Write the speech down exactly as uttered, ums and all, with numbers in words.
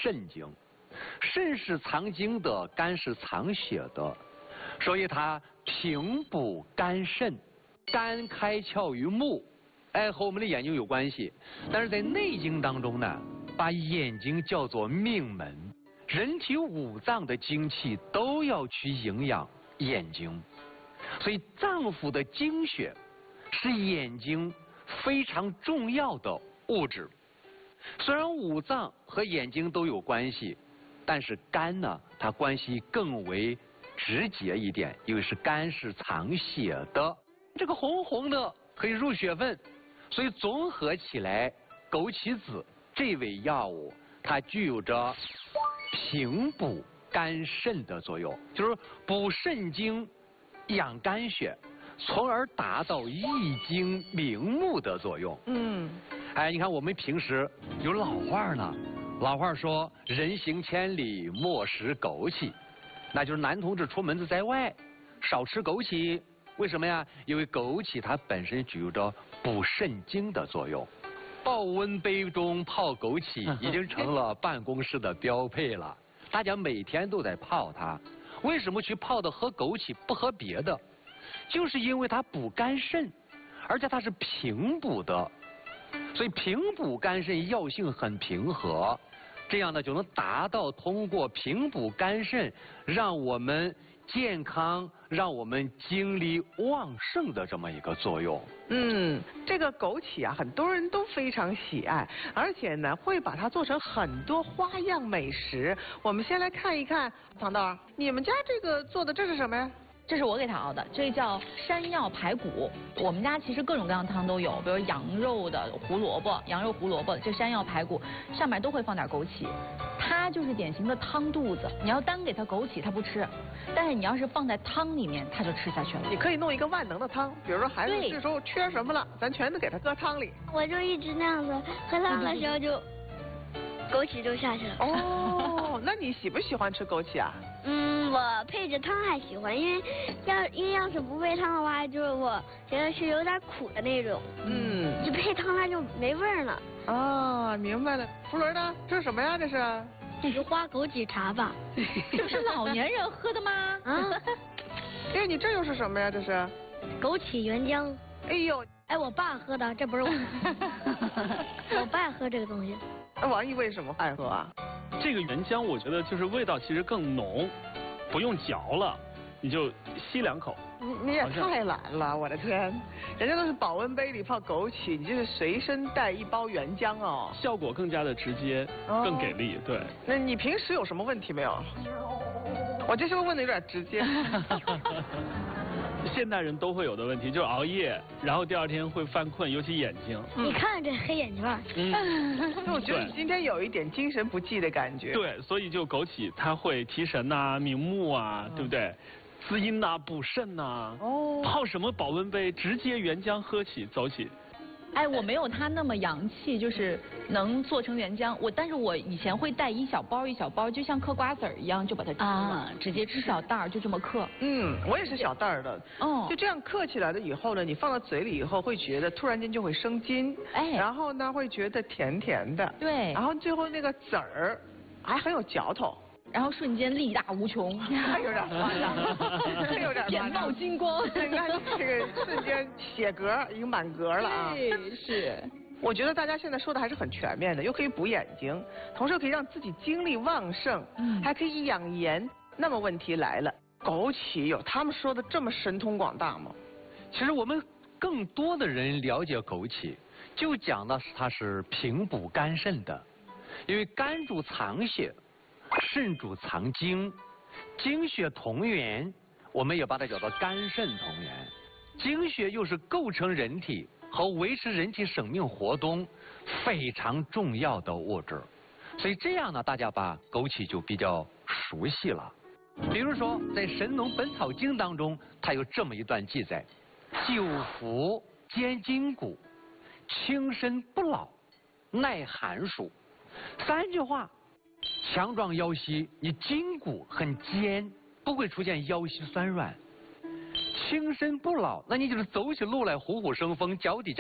肾经，肾是藏精的，肝是藏血的，所以它平补肝肾，肝开窍于目，哎，和我们的眼睛有关系。但是在《内经》当中呢，把眼睛叫做命门，人体五脏的精气都要去营养眼睛，所以脏腑的精血是眼睛非常重要的物质。虽然五脏和眼睛都有关系，但是肝呢，它关系更为直接一点，因为是肝是藏血的，这个红红的可以入血分，所以综合起来，枸杞子这味药物它具有着平补肝肾的作用，就是补肾精、养肝血，从而达到益精明目的作用。嗯，哎，你看我们平时有老话呢，老话说人行千里莫食枸杞，那就是男同志出门子在外少吃枸杞。为什么呀？因为枸杞它本身具有着补肾精的作用。保温杯中泡枸杞已经成了办公室的标配了，大家每天都在泡它。为什么去泡的喝枸杞不喝别的？就是因为它补肝肾，而且它是平补的，所以平补肝肾药性很平和，这样呢就能达到通过平补肝肾，让我们健康，让我们精力旺盛的这么一个作用。 嗯，这个枸杞啊，很多人都非常喜爱，而且呢会把它做成很多花样美食。我们先来看一看，糖豆，你们家这个做的这是什么呀？ 这是我给它熬的，这叫山药排骨。我们家其实各种各样的汤都有，比如羊肉的、胡萝卜、羊肉胡萝卜，这山药排骨上面都会放点枸杞。它就是典型的汤肚子，你要单给它枸杞它不吃，但是你要是放在汤里面，它就吃下去了。 你可以弄一个万能的汤，比如说孩子这时候缺什么了，咱全都给他搁汤里。 我就一直那样子，喝汤的时候就枸杞就下去了。 哦，那你喜不喜欢吃枸杞啊？ 嗯，我配着汤还喜欢，因为要因为要是不配汤的话，就是我觉得是有点苦的那种。嗯，就配汤它就没味儿了。 啊，明白了。福伦呢？这是什么呀？这是？ 菊花枸杞茶吧。 这不是老年人喝的吗？ 啊。 哎，你这又是什么呀？这是？ 枸杞原浆。 哎呦， 哎，我爸喝的，这不是我。我爸喝这个东西。 那王毅为什么爱喝啊？ 这个原浆我觉得就是味道其实更浓，不用嚼了，你就吸两口。 你你也太懒了，我的天！人家都是保温杯里泡枸杞，你这是随身带一包原浆哦。 效果更加的直接，哦、更给力。对。 那你平时有什么问题没有？我这是不是问的有点直接？ 现代人都会有的问题，就是熬夜，然后第二天会犯困，尤其眼睛。 你看这黑眼圈。 嗯。我觉得你今天有一点精神不济的感觉。 对，所以就枸杞它会提神呐、啊、明目啊，嗯、对不对？滋阴呐、啊、补肾呐、啊。哦。泡什么保温杯，直接原浆喝起，走起。 哎，我没有它那么洋气，就是能做成原浆。我但是我以前会带一小包一小包，就像嗑瓜子儿一样，就把它吃了，啊、直接吃小袋儿，就这么嗑。 嗯，我也是小袋儿的。哦。就这样嗑起来了以后呢，你放到嘴里以后，会觉得突然间就会生津。哎。然后呢，会觉得甜甜的。 对。 然后最后那个籽儿还很有嚼头。 然后瞬间力大无穷， 还有点夸张，真有点眼冒金光。 你看这个瞬间血格已经满格了啊！ 对，是。 我觉得大家现在说的还是很全面的，又可以补眼睛，同时又可以让自己精力旺盛，嗯，还可以养颜。那么问题来了，枸杞有他们说的这么神通广大吗？ 其实我们更多的人了解枸杞，就讲的是它是平补肝肾的，因为肝主藏血。肾主藏精，精血同源，我们也把它叫做肝肾同源。精血又是构成人体和维持人体生命活动非常重要的物质，所以这样呢，大家把枸杞就比较熟悉了。比如说，在《神农本草经》当中，它有这么一段记载：久服坚筋骨，轻身不老，耐寒暑。三句话。强壮腰膝，你筋骨很坚，不会出现腰膝酸软。轻身不老，那你就是走起路来虎虎生风，脚底下